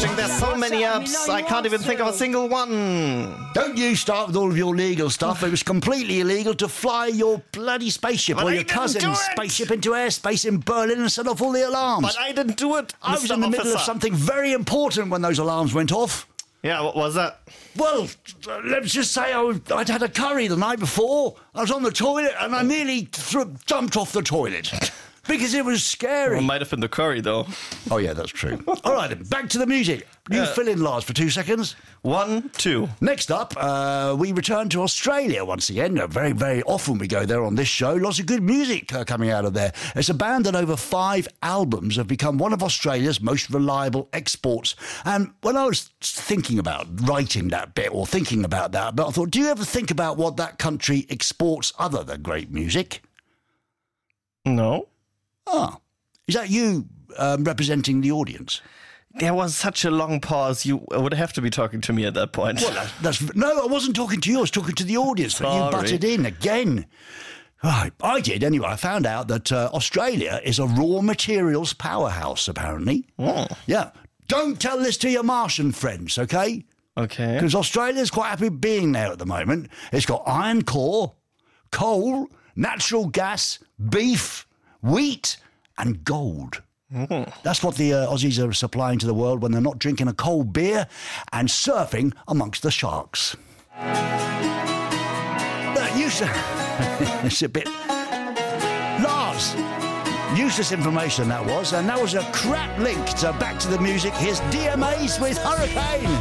searching. There's so many apps. I can't even think of a single one. Don't you start with all of your legal stuff. It was completely illegal to fly your bloody spaceship or your cousin's spaceship into airspace in Berlin and set off all the alarms. But I didn't do it, I was in the middle of something very important when those alarms went off. Yeah, what was that? Well, let's just say I'd had a curry the night before. I was on the toilet and I nearly jumped off the toilet. Because it was scary. Well, it might have been the curry, though. Oh, yeah, that's true. All right, then, back to the music. You fill in, Lars, for 2 seconds. 1, 2. Next up, we return to Australia once again. Very, very often we go there on this show. Lots of good music coming out of there. It's a band that over 5 albums have become one of Australia's most reliable exports. And when I was thinking about writing that bit or thinking about that bit, I thought, do you ever think about what that country exports other than great music? No. Ah, is that you representing the audience? There was such a long pause. You would have to be talking to me at that point. Well, no, I wasn't talking to you. I was talking to the audience. But you butted in again. Right, I did anyway. I found out that Australia is a raw materials powerhouse, apparently. Oh. Yeah. Don't tell this to your Martian friends, okay? Okay. Because Australia's quite happy being there at the moment. It's got iron ore, coal, natural gas, beef, wheat and gold. That's what the Aussies are supplying to the world when they're not drinking a cold beer and surfing amongst the sharks. It's a bit... Lars, useless information that was, and that was a crap link to Back to the Music. Here's DMAs with Hurricane.